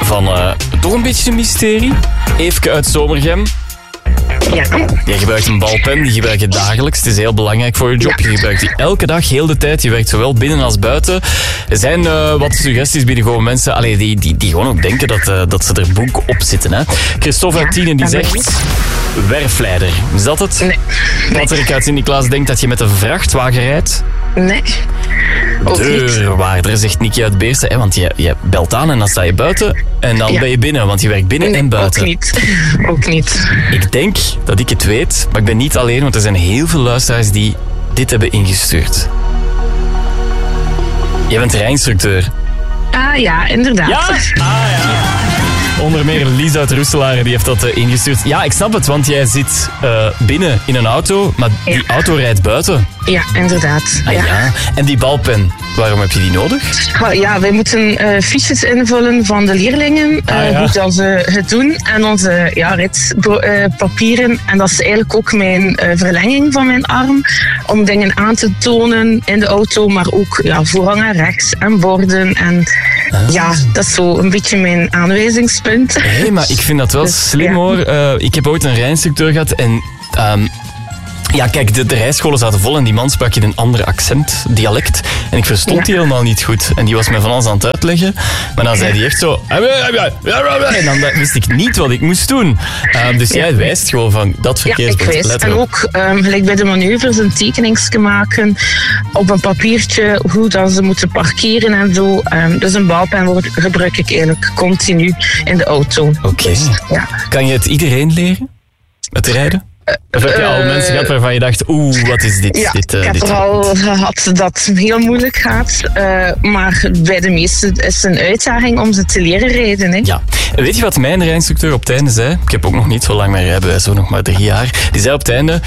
van toch een beetje een mysterie. Even uit Zomergem. Ja. Je gebruikt een balpen, die gebruik je dagelijks. Het is heel belangrijk voor je job. Je gebruikt die elke dag, heel de tijd. Je werkt zowel binnen als buiten. Er zijn wat suggesties binnen gewoon mensen die gewoon ook denken dat ze er boek op zitten. Hè. Christophe uit Tienen die zegt... Werfleider. Is dat het? Nee. Patrick uit Sint-Niklaas denkt dat je met een vrachtwagen rijdt. Nee. Deurwaarder, zegt Nicky uit Beersen. Hè, want je belt aan en dan sta je buiten. En dan ben je binnen, want je werkt binnen en buiten. Ook niet. Ik denk dat ik het weet, maar ik ben niet alleen, want er zijn heel veel luisteraars die dit hebben ingestuurd. Jij bent rijinstructeur. Ah ja, inderdaad. Ja? Ah ja. Onder meer Lies uit Roeselaar die heeft dat ingestuurd. Ja, ik snap het, want jij zit binnen in een auto, maar die auto rijdt buiten. Ja, inderdaad. Ah, ja. En die balpen, waarom heb je die nodig? Ja, wij moeten fiches invullen van de leerlingen, hoe dat ze het doen. En onze ritpapieren. En dat is eigenlijk ook mijn verlenging van mijn arm. Om dingen aan te tonen in de auto, maar ook voorrang en rechts en borden. En ja, dat is zo een beetje mijn aanwijzingspunt. Hé, maar ik vind dat wel slim hoor. Ik heb ooit een rijinstructeur gehad en... ja, kijk, de rijscholen zaten vol en die man sprak in een ander accent, dialect. En ik verstond die helemaal niet goed. En die was mij van alles aan het uitleggen. Maar dan zei hij echt zo... En dan wist ik niet wat ik moest doen. Dus jij wijst gewoon van dat verkeersbord. Ja, ik wijs. En ook gelijk bij de manoeuvres een tekeningsje maken op een papiertje hoe dat ze moeten parkeren en zo. Dus een balpen gebruik ik eigenlijk continu in de auto. Oké. Dus, kan je het iedereen leren? Het rijden? Of heb je al mensen gehad waarvan je dacht, wat is dit? Ja, ik heb er al gehad dat het heel moeilijk gaat. Maar bij de meesten is het een uitdaging om ze te leren rijden. Hè. Ja. Weet je wat mijn rijinstructeur op het einde zei? Ik heb ook nog niet zo lang meer rijbewijs, zo nog maar 3 jaar. Die zei op het einde,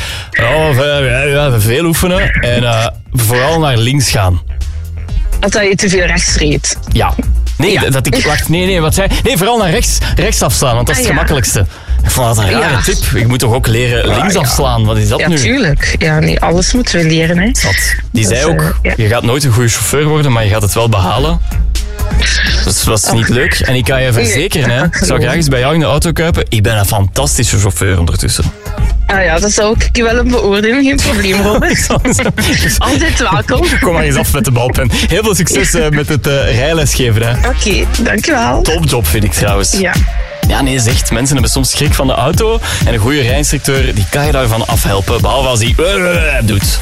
veel oefenen en vooral naar links gaan. Dat je te veel rechts reed. Ja. Nee, dat ik... Wacht, nee, wat zei... Nee, vooral naar rechts afslaan, want dat is het gemakkelijkste. Ik vond dat een rare tip. Je moet toch ook leren links afslaan? Wat is dat nu? Ja, tuurlijk. Ja, nee, alles moeten we leren. Hè. Die zei ook, je gaat nooit een goede chauffeur worden, maar je gaat het wel behalen. Dus dat is niet leuk. En ik kan je verzekeren, hè, ik zou graag eens bij jou in de auto kuipen. Ik ben een fantastische chauffeur ondertussen. Ah ja, dat zou ik wel een beoordelen. Geen probleem, Robert. Altijd welkom. Kom maar eens af met de balpen. Heel veel succes met het rijlesgeven. Oké, dankjewel. Topjob vind ik trouwens. Ja. Ja, nee, zegt. Mensen hebben soms schrik van de auto. En een goede rijinstructeur, die kan je daarvan afhelpen. Behalve als hij doet.